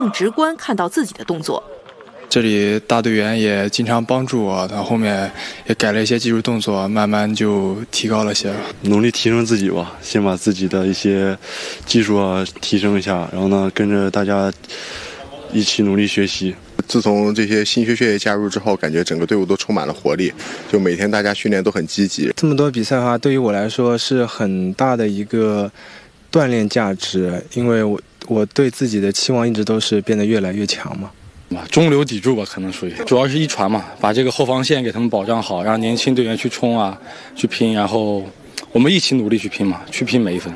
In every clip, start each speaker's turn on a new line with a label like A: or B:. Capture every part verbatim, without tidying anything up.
A: 更直观看到自己的动作。
B: 这里大队员也经常帮助我，他后面也改了一些技术动作，慢慢就提高了些。
C: 努力提升自己吧，先把自己的一些技术啊提升一下，然后呢跟着大家一起努力学习。
D: 自从这些新血血液加入之后，感觉整个队伍都充满了活力，就每天大家训练都很积极。
E: 这么多比赛的话，对于我来说是很大的一个锻炼价值，因为我我对自己的期望一直都是变得越来越强嘛。
F: 中流砥柱吧，可能属于，主要是一传嘛，把这个后防线给他们保障好，让年轻队员去冲啊，去拼，然后我们一起努力去拼嘛，去拼每一分。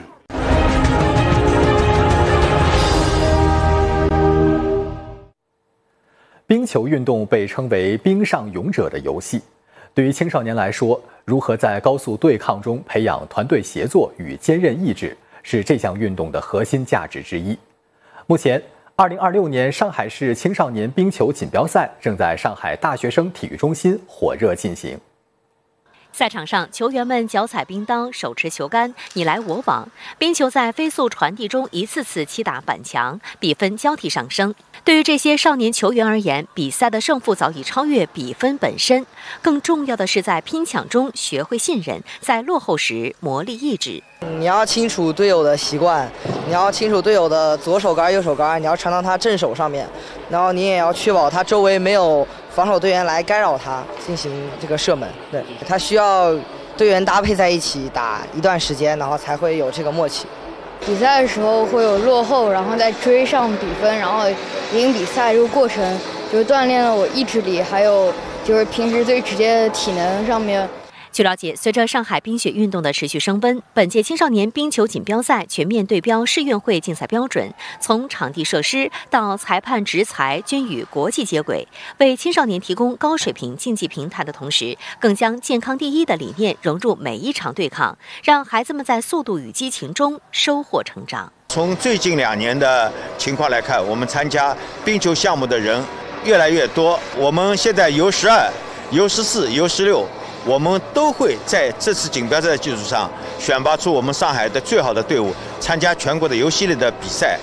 G: 冰球运动被称为冰上勇者的游戏，对于青少年来说，如何在高速对抗中培养团队协作与坚韧意志，是这项运动的核心价值之一。目前二零二六年上海市青少年冰球锦标赛正在上海大学生体育中心火热进行。
H: 赛场上，球员们脚踩冰刀，手持球杆，你来我往，冰球在飞速传递中一次次击打板墙，比分交替上升。对于这些少年球员而言，比赛的胜负早已超越比分本身，更重要的是在拼抢中学会信任，在落后时磨砺意志。
I: 你要清楚队友的习惯，你要清楚队友的左手杆、右手杆，你要传到他正手上面，然后你也要确保他周围没有防守队员来干扰他进行这个射门。对，他需要队员搭配在一起打一段时间，然后才会有这个默契。
J: 比赛的时候会有落后，然后再追上比分，然后赢比赛这个过程，就是锻炼了我意志力，还有就是平时最直接的体能上面。
H: 据了解，随着上海冰雪运动的持续升温，本届青少年冰球锦标赛全面对标世运会竞赛标准，从场地设施到裁判执裁均与国际接轨，为青少年提供高水平竞技平台的同时，更将健康第一的理念融入每一场对抗，让孩子们在速度与激情中收获成长。
K: 从最近两年的情况来看，我们参加冰球项目的人越来越多，我们现在U十二、U十四、U十六。我们都会在这次锦标赛的基础上选拔出我们上海的最好的队伍，参加全国的游系列的比赛。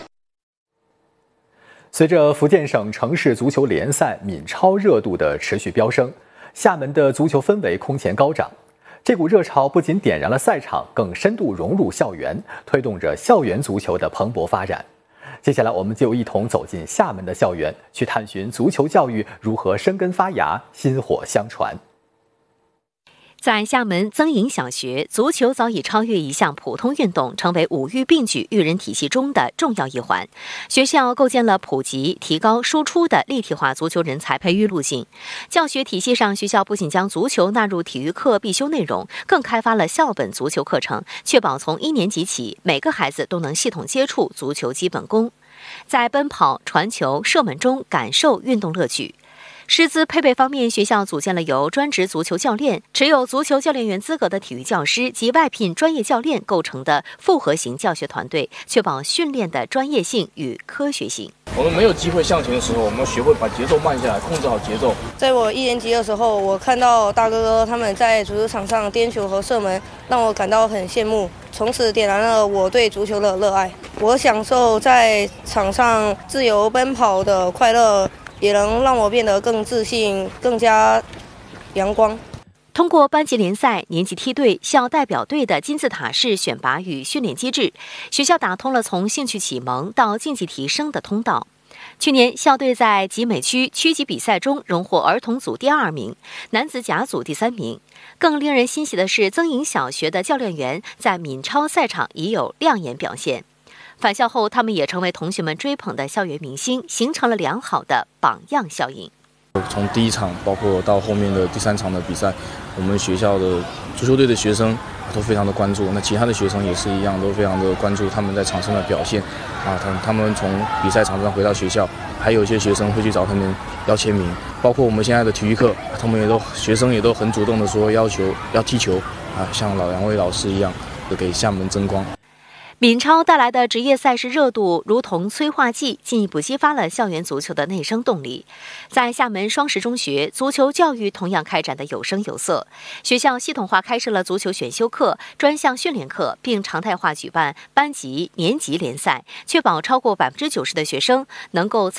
G: 随着福建省城市足球联赛闽超热度的持续飙升，厦门的足球氛围空前高涨。这股热潮不仅点燃了赛场，更深度融入校园，推动着校园足球的蓬勃发展。接下来，我们就一同走进厦门的校园，去探寻足球教育如何生根发芽、薪火相传。
H: 在厦门曾营小学，足球早已超越一项普通运动，成为五育并举育人体系中的重要一环。学校构建了普及、提高、输出的立体化足球人才培育路径。教学体系上，学校不仅将足球纳入体育课必修内容，更开发了校本足球课程，确保从一年级起，每个孩子都能系统接触足球基本功，在奔跑、传球、射门中感受运动乐趣。师资配备方面，学校组建了由专职足球教练、持有足球教练员资格的体育教师及外聘专业教练构成的复合型教学团队，确保训练的专业性与科学性。
L: 我们没有机会向前的时候，我们要学会把节奏慢下来，控制好节奏。
M: 在我一年级的时候，我看到大哥哥他们在足球场上颠球和射门，让我感到很羡慕，从此点燃了我对足球的热爱。我享受在场上自由奔跑的快乐，也能让我变得更自信、更加阳光。
H: 通过班级联赛、年级梯队、校代表队的金字塔式选拔与训练机制，学校打通了从兴趣启蒙到竞技提升的通道。去年，校队在集美区区级比赛中荣获儿童组第二名，男子甲组第三名。更令人欣喜的是，曾营小学的教练员在闽超赛场已有亮眼表现。返校后，他们也成为同学们追捧的校园明星，形成了良好的榜样效应。
F: 从第一场，包括到后面的第三场的比赛，我们学校的足球队的学生都非常的关注，那其他的学生也是一样，都非常的关注他们在场上的表现啊。他他们从比赛场上回到学校，还有一些学生会去找他们要签名，包括我们现在的体育课，他们也都学生也都很主动的说要求要踢球啊，像老两位老师一样，给厦门争光。
H: 闽超带来的职业赛事热度如同催化剂，进一步激发了校园足球的内生动力。在厦门双实中学，足球教育同样开展的有声有色。学校系统化开设了足球选修课、专项训练课，并常态化举办班级、年级联赛，确保超过百分之九十的学生能够参